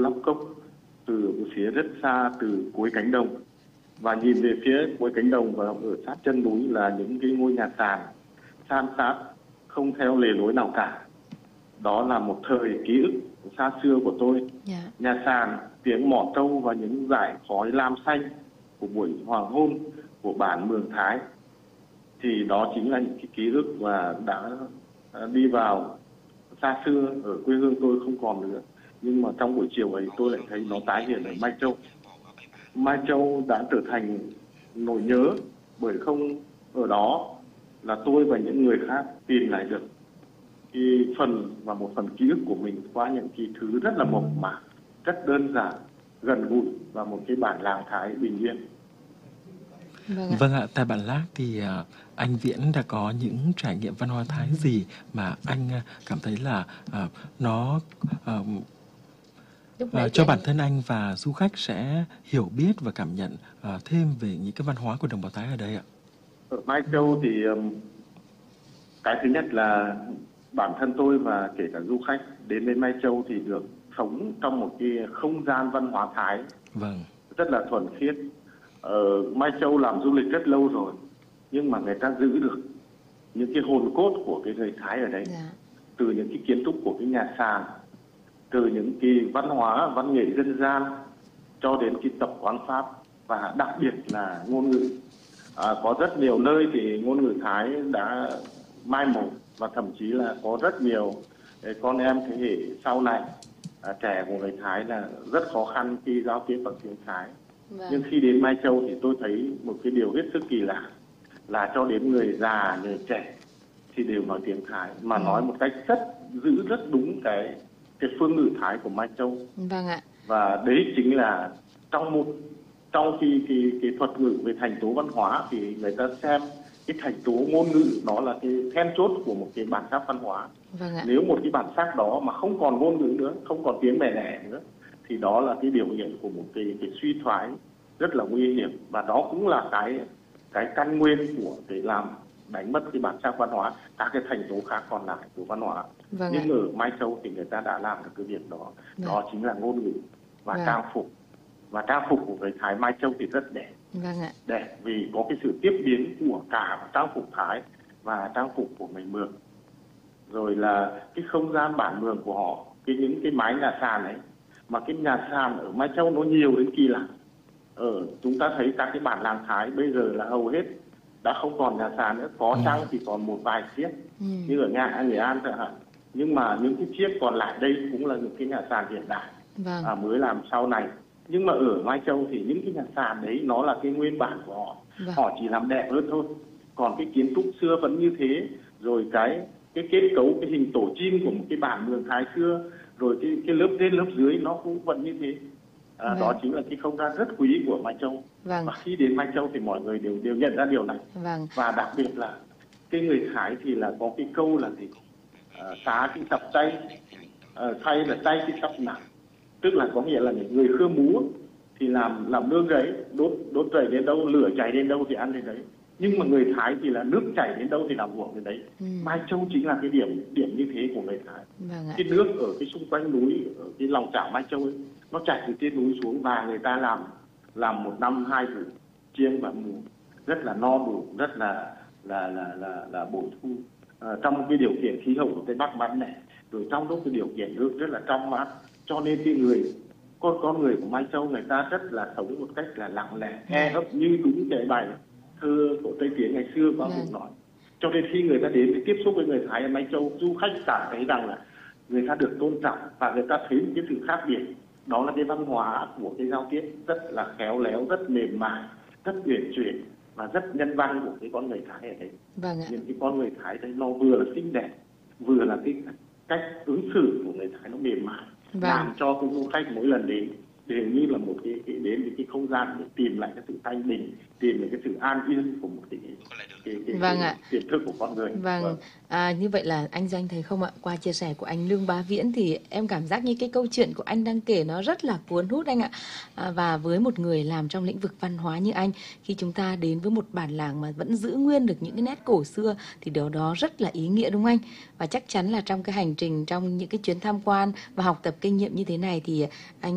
nóc cốc từ phía rất xa, từ cuối cánh đồng, và nhìn về phía cuối cánh đồng và ở sát chân núi là những cái ngôi nhà sàn san sát không theo lề lối nào cả. Đó là một thời ký ức xa xưa của tôi. Nhà sàn, tiếng mõ trâu và những dải khói lam xanh của buổi hoàng hôn của bản Mường Thái, thì đó chính là những cái ký ức mà đã đi vào xa xưa ở quê hương tôi không còn nữa. Nhưng mà trong buổi chiều ấy tôi lại thấy nó tái hiện ở Mai Châu. Mai Châu đã trở thành nỗi nhớ, bởi không ở đó là tôi và những người khác tìm lại được cái một phần ký ức của mình qua những cái thứ rất là mộc mạc, rất đơn giản, gần gũi và một cái bản làng Thái bình yên. Vâng ạ, tại bản Lác thì anh Viễn đã có những trải nghiệm văn hóa Thái gì mà anh cảm thấy là nó cho bản thân anh và du khách sẽ hiểu biết và cảm nhận thêm về những cái văn hóa của đồng bào Thái ở đây ạ? Ở Mai Châu thì cái thứ nhất là bản thân tôi và kể cả du khách đến với Mai Châu thì được sống trong một cái không gian văn hóa Thái rất là thuần khiết. Ở Mai Châu làm du lịch rất lâu rồi, nhưng mà người ta giữ được những cái hồn cốt của cái người Thái ở đấy, từ những cái kiến trúc của cái nhà sàn, từ những cái văn hóa, văn nghệ dân gian cho đến cái tập quán Pháp, và đặc biệt là ngôn ngữ. Có rất nhiều nơi thì ngôn ngữ Thái đã mai một, và thậm chí là có rất nhiều con em thế hệ sau này trẻ của người Thái là rất khó khăn khi giao tiếp bằng tiếng Thái. Nhưng khi đến Mai Châu thì tôi thấy một cái điều hết sức kỳ lạ là cho đến người già, người trẻ thì đều nói tiếng Thái, mà nói một cách giữ rất đúng cái phương ngữ Thái của Mai Châu. Và đấy chính là trong cái thuật ngữ về thành tố văn hóa thì người ta xem cái thành tố ngôn ngữ đó là cái then chốt của một cái bản sắc văn hóa. Nếu một cái bản sắc đó mà không còn ngôn ngữ nữa, không còn tiếng mẹ đẻ nữa, thì đó là cái biểu hiện của một cái suy thoái rất là nguy hiểm, và đó cũng là cái căn nguyên của cái làm đánh mất cái bản sắc văn hóa, các cái thành tố khác còn lại của văn hóa. Nhưng ở Mai Châu thì người ta đã làm được cái việc đó. Đó chính là ngôn ngữ và trang phục. Và trang phục của người Thái Mai Châu thì rất đẹp. Đẹp vì có cái sự tiếp biến của cả trang phục Thái và trang phục của người Mường. Rồi là cái không gian bản Mường của họ, những cái mái nhà sàn ấy, mà cái nhà sàn ở Mai Châu nó nhiều đến kỳ lạ. Chúng ta thấy các cái bản làng Thái bây giờ là hầu hết đã không còn nhà sàn nữa, có chăng thì còn một vài chiếc như ở Nghệ An chẳng hạn. Nhưng mà những cái chiếc còn lại đây cũng là những cái nhà sàn hiện đại mới làm sau này. Nhưng mà ở Mai Châu thì những cái nhà sàn đấy nó là cái nguyên bản của họ. Họ chỉ làm đẹp hơn thôi. Còn cái kiến trúc xưa vẫn như thế. Rồi cái kết cấu, cái hình tổ chim của một cái bản Mường Thái xưa, rồi cái lớp trên lớp dưới nó cũng vẫn như thế. Đó chính là cái không gian rất quý của Mai Châu. Và khi đến Mai Châu thì mọi người đều nhận ra điều này. Và đặc biệt là cái người Thái thì là có cái câu là gì? Tá thì tập tay, thay là tay thì tập nặng. Tức là có nghĩa là người Khơ Mú thì làm nương rẫy, đốt rẫy đến đâu, lửa cháy đến đâu thì ăn đến đấy. Nhưng mà người Thái thì là nước chảy đến đâu thì làm ruộng đến đấy. Mai Châu chính là cái điểm như thế của người Thái. Cái nước ở cái xung quanh núi, ở cái lòng chảo Mai Châu ấy, nó chảy từ trên núi xuống, và người ta làm một năm 2 vụ chiêng và mùa rất là no đủ, rất là bội thu. Trong cái điều kiện khí hậu của Tây Bắc mát mẻ, rồi trong đó cái điều kiện nước rất là trong mát, cho nên cái con người của Mai Châu người ta rất là sống một cách là lặng lẽ, e ấp như đúng cái bài thơ của Tây Tiến ngày xưa có cũng nói. Cho nên khi người ta đến để tiếp xúc với người Thái ở Mai Châu, du khách cảm thấy rằng là người ta được tôn trọng và người ta thấy một cái sự khác biệt. Đó là cái văn hóa của cái giao tiếp rất là khéo léo, rất mềm mại, rất uyển chuyển và rất nhân văn của cái con người Thái ở đấy. Những cái con người Thái đấy nó vừa là xinh đẹp, vừa là cái cách ứng xử của người Thái nó mềm mại, làm cho cái du khách mỗi lần đến đều như là một cái đến cái không gian để tìm lại cái sự thanh bình, tìm lại cái sự an yên của một cái tiềm thức của con người. Như vậy là anh Doanh thấy không ạ, qua chia sẻ của anh Lương Bá Viễn thì em cảm giác như cái câu chuyện của anh đang kể nó rất là cuốn hút anh ạ. Và với một người làm trong lĩnh vực văn hóa như anh, khi chúng ta đến với một bản làng mà vẫn giữ nguyên được những cái nét cổ xưa thì điều đó rất là ý nghĩa đúng không anh? Và chắc chắn là trong cái hành trình, trong những cái chuyến tham quan và học tập kinh nghiệm như thế này thì anh